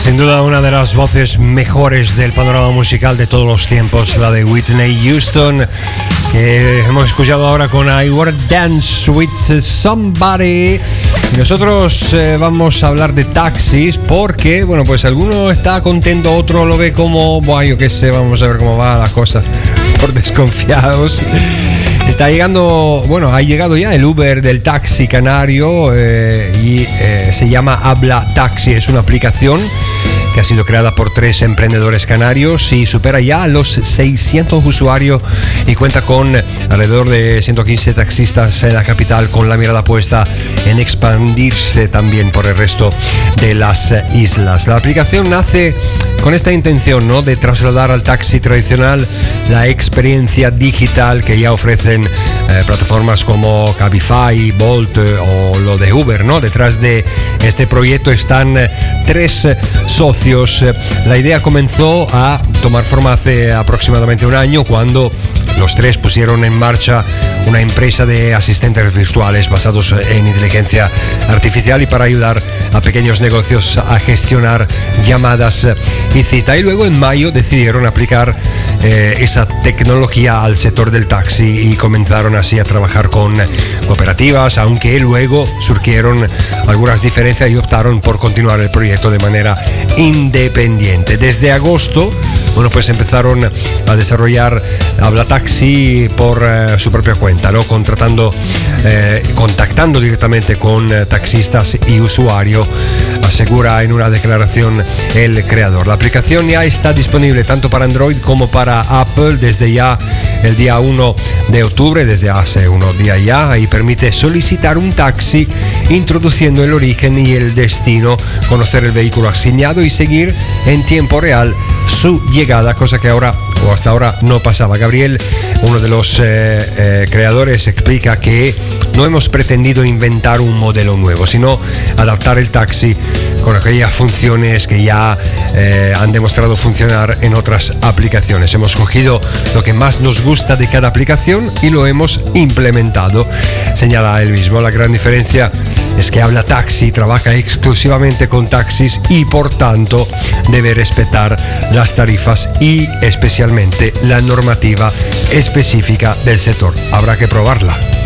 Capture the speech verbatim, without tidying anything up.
Sin duda una de las voces mejores del panorama musical de todos los tiempos, la de Whitney Houston, que hemos escuchado ahora con I Wanna Dance With Somebody. Y nosotros eh, vamos a hablar de taxis porque, bueno, pues alguno está contento, otro lo ve como, bueno, yo qué sé, vamos a ver cómo va la cosa, por desconfiados. Está llegando, bueno, ha llegado ya el Uber del taxi canario eh, y eh, se llama Habla Taxi. Es una aplicación que ha sido creada por tres emprendedores canarios y supera ya los seiscientos usuarios y cuenta con alrededor de ciento quince taxistas en la capital, con la mirada puesta en expandirse también por el resto de las islas. La aplicación nace con esta intención, ¿no?, de trasladar al taxi tradicional la experiencia digital que ya ofrecen eh, plataformas como Cabify, Bolt eh, o lo de Uber, ¿no? Detrás de este proyecto están eh, tres eh, socios. La idea comenzó a tomar forma hace aproximadamente un año, cuando los tres pusieron en marcha una empresa de asistentes virtuales basados en inteligencia artificial y para ayudar a pequeños negocios a gestionar llamadas y cita. Y luego en mayo decidieron aplicar eh, esa tecnología al sector del taxi y comenzaron así a trabajar con cooperativas, aunque luego surgieron algunas diferencias y optaron por continuar el proyecto de manera independiente. Desde agosto, bueno, pues empezaron a desarrollar Habla Taxi por eh, su propia cuenta, ¿no?, contratando, eh, contactando directamente con eh, taxistas y usuarios, asegura en una declaración el creador. La aplicación ya está disponible tanto para Android como para Apple desde ya el día uno de octubre, desde hace unos días ya, y permite solicitar un taxi introduciendo el origen y el destino, conocer el vehículo asignado y seguir en tiempo real su llegada, cosa que ahora o hasta ahora no pasaba. Gabriel, uno de los eh, eh, creadores, explica que no hemos pretendido inventar un modelo nuevo, sino adaptar el taxi con aquellas funciones que ya eh, han demostrado funcionar en otras aplicaciones. Hemos cogido lo que más nos gusta de cada aplicación y lo hemos implementado, señala él mismo. La gran diferencia es que Habla Taxi trabaja exclusivamente con taxis y por tanto debe respetar las tarifas y especialmente la normativa específica del sector. Habrá que probarla.